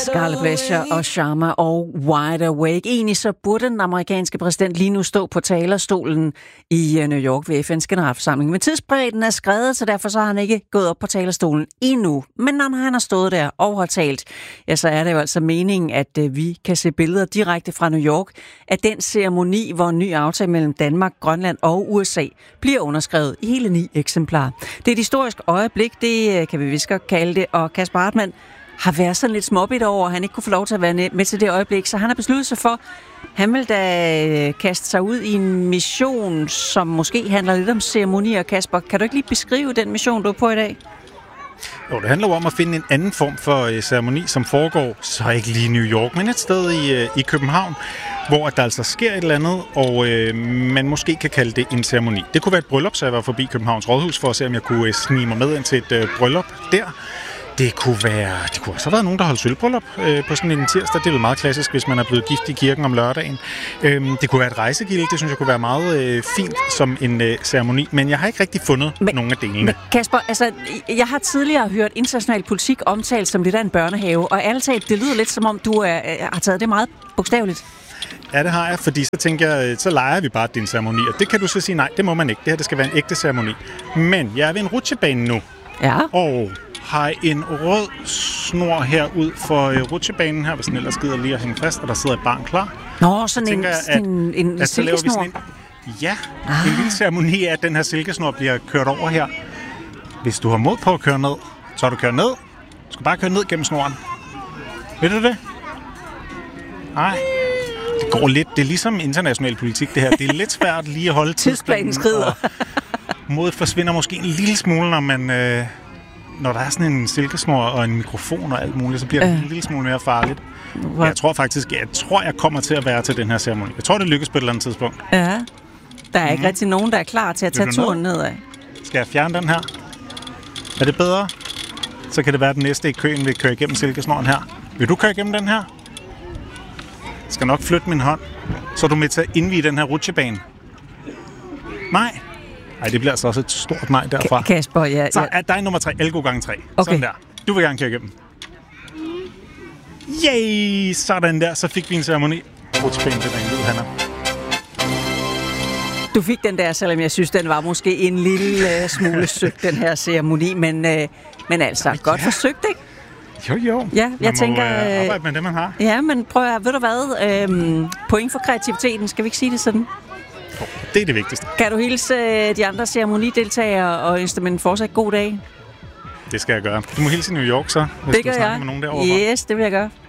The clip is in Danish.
Scarlet Pleasure og Sharma og Wide Awake. Egentlig så burde den amerikanske præsident lige nu stå på talerstolen i New York ved FN's generalforsamling. Men tidsbredden er skredet, så derfor så har han ikke gået op på talerstolen endnu. Men når han har stået der og har talt, ja, så er det jo altså meningen, at vi kan se billeder direkte fra New York af den ceremoni, hvor en ny aftale mellem Danmark, Grønland og USA bliver underskrevet i hele 9 eksemplarer. Det er et historisk øjeblik, det kan vi vist godt kalde det, og Kasper Hartmann har været sådan lidt småbidt over, at han ikke kunne få lov til at være med til det øjeblik, så han har besluttet sig for, han vil da kaste sig ud i en mission, som måske handler lidt om ceremonier. Kasper, kan du ikke lige beskrive den mission, du er på i dag? Jo, det handler jo om at finde en anden form for ceremoni, som foregår, så ikke lige i New York, men et sted i København, hvor der altså sker et eller andet, og man måske kan kalde det en ceremoni. Det kunne være et bryllup, så jeg var forbi Københavns Rådhus for at se, om jeg kunne snige mig med ind til et bryllup der. Det kunne også have været nogen, der holdt sølvbryllup på sådan en tirsdag. Det er jo meget klassisk, hvis man er blevet gift i kirken om lørdagen. Det kunne være et rejsegilde. Det synes jeg kunne være meget fint som en ceremoni. Men jeg har ikke rigtig fundet nogen af delene. Men Kasper, altså, jeg har tidligere hørt international politik omtalt som lidt af en børnehave. Og ærligt talt, det lyder lidt som om, du har taget det meget bogstaveligt. Ja, det har jeg, fordi så tænker jeg, så leger vi bare din ceremoni. Og det kan du så sige, nej, det må man ikke. Det her, det skal være en ægte ceremoni. Men jeg er ved en rutsjebane nu. Ja. Og har en rød snor her ud for rutsjebanen her, hvis den ellers gider lige at hænge fast, og der sidder et barn klar. Nå, sådan en silkesnor. En lille ceremoni af, at den her silkesnor bliver kørt over her. Hvis du har mod på at køre ned, så har du kørt ned. Du skal bare køre ned gennem snoren. Ved du det? Nej. Det går lidt. Det er ligesom international politik, det her. Det er lidt svært lige at holde tidsplanen skrider. Modet forsvinder måske en lille smule, når man... Når der er sådan en silkesnor og en mikrofon og alt muligt, så bliver det en lille smule mere farligt. Jeg tror, jeg kommer til at være til den her ceremoni. Jeg tror, det lykkes på et eller andet tidspunkt. Ja. Der er ikke rigtig nogen, der er klar til at tage turen nedad. Skal jeg fjerne den her? Er det bedre? Så kan det være, at den næste i køen vil køre igennem silkesnoren her. Vil du køre igennem den her? Jeg skal nok flytte min hånd, så er du med til at indvige den her rutsjebane. Nej. Nej, det bliver altså også et stort nej derfra. Kasper, ja. Så er dig nummer 3, Elgo gange 3. Okay. Sådan der. Du vil gerne køre igennem. Yay! Sådan der. Så fik vi en ceremoni. Rutsjebanen til den lyd, Hanna. Du fik den der, selvom jeg synes, den var måske en lille smule søgt, den her ceremoni. Men altså, godt forsøgt, ikke? Jo. Ja, jeg tænker... arbejde med det, man har. Ja, men prøv at... Ved du hvad? Point for kreativiteten. Skal vi ikke sige det sådan? Det er det vigtigste. Kan du hilse de andre ceremonideltagere og ønske dem en fortsat god dag? Det skal jeg gøre. Du må hilse i New York så, hvis du snakker med nogen derovre. Yes, det vil jeg gøre.